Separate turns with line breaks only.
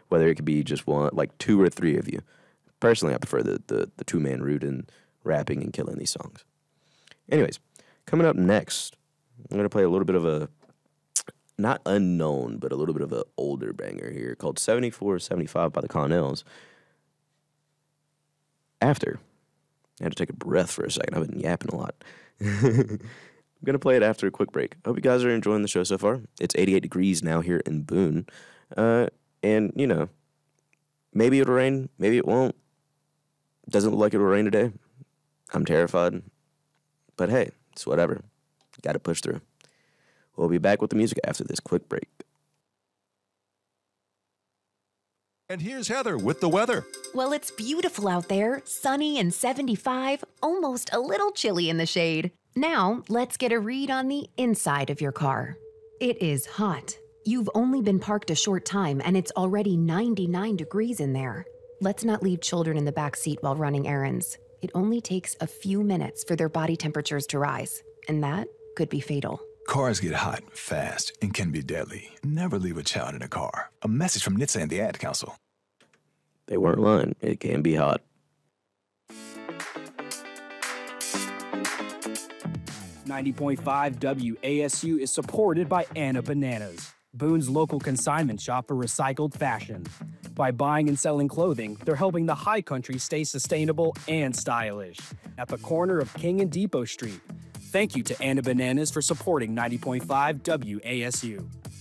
whether it could be just one, like two or three of you. Personally, I prefer the two-man Rudin rapping and killing these songs. Anyways, coming up next, I'm going to play a little bit of a, not unknown, but a little bit of an older banger here called 7475 by the Connells. After, I had to take a breath for a second. I've been yapping a lot. I'm going to play it after a quick break. Hope you guys are enjoying the show so far. It's 88 degrees now here in Boone. And, you know, maybe it'll rain, maybe it won't. Doesn't look like it'll rain today. I'm terrified. But hey, it's whatever. Got to push through. We'll be back with the music after this quick break.
And here's Heather with the weather.
Well, it's beautiful out there, sunny and 75, almost a little chilly in the shade. Now, let's get a read on the inside of your car. It is hot. You've only been parked a short time and it's already 99 degrees in there. Let's not leave children in the back seat while running errands. It only takes a few minutes for their body temperatures to rise, and that could be fatal.
Cars get hot, fast, and can be deadly. Never leave a child in a car. A message from NHTSA and the Ad Council.
They weren't lying. It can be hot.
90.5 WASU is supported by Anna Bananas, Boone's local consignment shop for recycled fashion. By buying and selling clothing, they're helping the high country stay sustainable and stylish. At the corner of King and Depot Street. Thank you to Anna Bananas for supporting 90.5 WASU.